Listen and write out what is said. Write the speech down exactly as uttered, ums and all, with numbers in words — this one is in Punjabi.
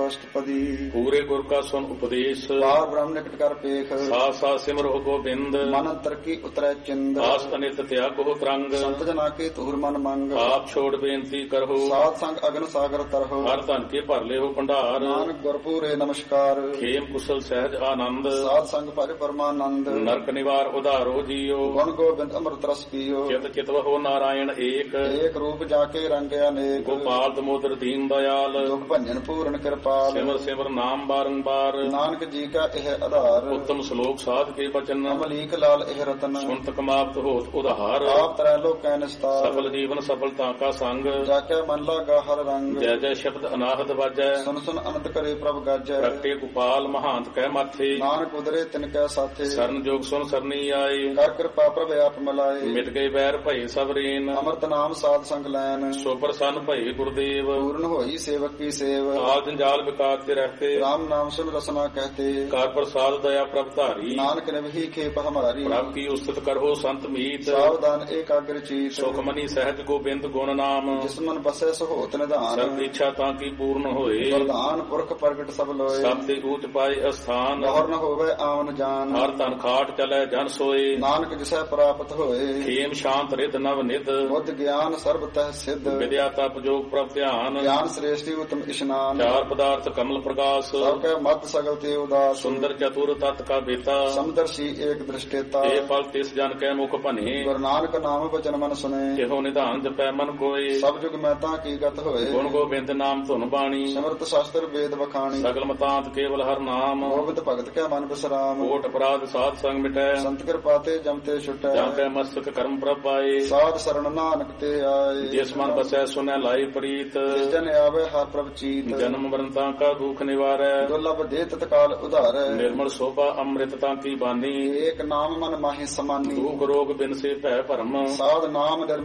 ਅਸ਼ਟਪਦੀ। ਪੂਰੇ ਗੁਰ ਕਾ ਸੁਨ ਉਪਦੇਸ਼, ਪਾਰ ਬ੍ਰਹਮ ਨਿਕਟ ਕਰ ਪੇਖ। ਸਾਥ ਸਾਥ ਸਿਮਰੋ ਗੋਬਿੰਦ, ਮਨ ਅੰਤਰ ਕੀ ਉਤਰੈ ਚਿੰਦ। ਆਸ ਅਨਿਤ ਤਿਆਗੋ ਤਰੰਗ, ਸੰਤ ਜਨਾ ਕੇ ਤੁਹਰ ਮਨ ਮੰਗ। ਆਪ ਛੋੜ ਬੇਨਤੀ ਕਰੋ, ਸਾਧ ਸੰਗ ਅਗਨ ਸਾਗਰ ਤਰਹੁ। ਹਰ ਧਨ ਕੇ ਭਰ ਲਿਓ ਭੰਡਾਰ, ਨਾਨਕ ਗੁਰਪੂਰੇ ਨਮਸਕਾਰ। ਖੇਮ ਕੁਸ਼ਲ ਸਹਿਜ ਆਨੰਦ, ਸਾਧ ਸੰਗ ਭਜ ਪਰਮਾਨੰਦ। ਨਰਕ ਨਿਵਾਰ ਉਧਾਰੋ ਜੀਓ, ਗੁਣ ਗੋਬਿੰਦ ਅੰਮ੍ਰਿਤ ਰਸ ਪੀਓ। ਚਿਤ ਚਿਤਵਹੁ ਨਾਰਾਇਣ ਏਕ, ਏਕ ਰੂਪ ਜਾ ਕੇ ਰੰਗ ਅਨੇਕ। ਗੋਪਾਲ ਦਮੋਦਰ ਦੀਨ ਦਇਆਲ, ਦੁਖ ਭੰਜਨ ਪੂਰਨ ਕਿਰਪਾਲ। ਸਿਮਰ ਸਿਮਰ ਨਾਮ ਬਾਰੰਬਾਰ, ਨਾਨਕ ਜੀ ਕਾ ਇਹ ਆਧਾਰ। ਉੱਤਮ ਸ਼ਲੋਕ ਸਾਧ ਕੇ ਬਚਨ, ਅਮਲੀਕ ਲਾਲ ਇਹ ਰਤਨ। ਸੁਨਤ ਕਮਾਵਤ ਹੋਤ ਉਧਾਰ, ਆਪ ਤਰੈ ਲੋਕੈ ਨਿਸਤਾਰ। ਸਫਲ ਜੀਵਨ ਸਫਲਤਾ ਕਾ ਸੰਗ, ਜਾ ਕੇ ਮਨ ਲਾਗਾ ਹਰ ਰੰਗ। ਜੈ ਜੈ ਸ਼ਬਦ ਅਨਾਹਦ ਵਾਜੈ, ਸੁਨ ਸੁਨ ਅਨੰਤ ਕਰੇ ਪ੍ਰਭ ਗਾਜੈ। ਪ੍ਰਗਟੇ ਗੋਪਾਲ ਮਹਾਂਤ ਕਹਿ ਮਾਥੇ, ਨਾਨਕ ਉਦਰੇ ਤਿਨ ਕੈ ਸਾਥੇ। ਸਰਨ ਜੋਗ ਸੁਨ ਸਰਨੀ ਆਏ, ਕਰ ਕਿਰਪਾ ਪ੍ਰਭ ਆਪ ਮਿਲਾਏ। ਮਿਟ ਗਏ ਬੈਰ ਭਏ ਸਭ ਰੇਨ, ਅੰਮ੍ਰਿਤ ਨਾਮ ਸਾਧ ਸੰਗ ਲੈਨ। ਸੋ ਪ੍ਰਸੰਨ ਭਏ ਗੁਰਦੇਵ, ਪੂਰਨ ਹੋਈ ਸੇਵਕ ਕੀ ਸੇਵ। ਆਲ ਜੰਜਾਲ ਵਿਕਾਤ ਕੇ ਰਹਤੇ, ਰਾਮ ਨਾਮ ਸੁਨ ਰਸਨਾ ਕਹਤੇ। ਕਰ ਪ੍ਰਸਾਦ ਦਇਆ ਪ੍ਰਭ ਧਾਰੀ, ਨਾਨਕ ਨਿਵਹੀ ਖੇਪ ਹਮਾਰੀ। ਪ੍ਰਭ ਕੀ ਉਸਤਤ ਕਰੋ ਸੰਤ ਮੀਤ, ਸਾਵਧਾਨ ਏਕਾਗਰ ਚੀਤ। ਸੁਖ ਮਨੀ ਸਹਿਜ ਗੋਬਿੰਦ ਗੁਣ ਨਾਮ, ਜਿਸ ਮਨ ਬਸੈ ਸਹੋਤ ਨਿਧਾਨ। ਸਰਬ ਇੱਛਾ ਤਾਂ ਕੀ ਪੂਰਨ ਹੋਏ, ਵਰਦਾਨ ਪੁਰਖ ਪ੍ਰਗਟ ਸਭ ਲੋਏ। ਸਭ ਤੇ ਊਚ ਪਾਏ ਅਸਥਾਨ, ਬਹੁਰ ਨ ਹੋਵੇ ਆਵਨ ਜਾਨ। ਹਰ ਧਨ ਖਾਟ ਚਲੈ ਜਨ ਸੋਏ, ਨਾਨਕ ਜਿਸੈ ਪ੍ਰਾਪਤ ਹੋਏ। ਖੇਮ ਸ਼ਾਂਤ ਰਿਦ ਨਵ ਨਿਧ, ਬੁੱਧ ਗਿਆਨ ਸਰਬ ਤਹਿ ਸਿੱਧ। ਵਿਦਿਆ ਤਪ ਜੋਗ ਪ੍ਰਭ ਧਿਆਨ, ਗਿਆਨ ਸ੍ਰੇਸ਼ਟੀ ਉਤਮ ਇਸ਼ਨਾਨ। ਚਾਰ ਪਦਾਰਥ ਕਮਲ ਪ੍ਰਕਾਸ਼, ਸਭ ਕੈ ਮਤ ਸਗਲ ਤੇ ਉਦਾਸ। ਸੁੰਦਰ ਚਤੁਰ ਤਤ ਕਾ ਬੇਤਾ, ਸਮਦਰਸ਼ੀ ਏਕ ਦ੍ਰਿਸ਼ਟੇਤਾ। ਇਹ ਫਲ ਤਿਸ ਜਨ ਕੈ ਮੁਖ ਭਨੇ, ਗੁਰੂ ਨਾਨਕ ਨਾਮ ਬਚਨ ਮਨ ਸੁਨੇ। ਇਹੋ ਨਿਧਾਨ ਜਪੈ ਮਨ ਕੋਏ, ਸਭ ਜੁਗ ਮੈਂ ਤਾਂ ਕੀ ਗਤ ਹੋਏ। ਗੁਣ ਗੋਬਿੰਦ ਨਾਮ ਧੁਨ ਬਾਣੀ, ਸਿਮਰਤ ਸ਼ਾਸਤਰ ਵੇਦ ਵਖਾਣੀ। ਸਗਲ ਮਤਾਂਤ ਕੇਵਲ ਹਰ ਨਾਮ, ਗੋਬਿੰਦ ਭਗਤ ਕੈ ਮਨ ਬਿਸਰਾਮ। ਕੋਟ ਅਪਰਾਧ ਸਾਧ ਸੰਗ ਮਿਟੈ, ਸੰਤ ਕਿਰਪਾ ਤੇ ਜਮ ਤੇ ਛੁਟੈ। ਜਾਂ ਕੈ ਮਸਤਕ ਕਰਮ ਪ੍ਰਭ ਪਾਏ, ਸਾਧ ਸਰਣ ਨਾਨਕ ਤੇ ਆਏ। ਜਿਸ ਮਨ ਬਸੈ ਸੁਨੈ ਲਾਈ ਪ੍ਰੀਤ, ਜਿਸ ਜਨ ਆਵੇ ਹਰ ਪ੍ਰਭ ਚੀਤ। ਜਨਮ ਮਰਨ ਤਾਂ ਕਾ ਦੁਖ ਨਿਵਾਰੈ, ਦੁਰਲਭ ਦੇ ਤਤਕਾਲ ਉਧਾਰੈ। ਨਿਰਮਲ ਸੋਭਾ ਅੰਮ੍ਰਿਤ ਤਾਂ ਕੀ ਬਾਨੀ, ਏਕ ਨਾਮ ਮਨ ਮਾਹੀ ਸਮਾਨੀ। ਦੁਖ ਰੋਗ ਬਿਨ ਸੇ ਭੈ ਭਰਮ, ਸਾਧ ਨਾਮ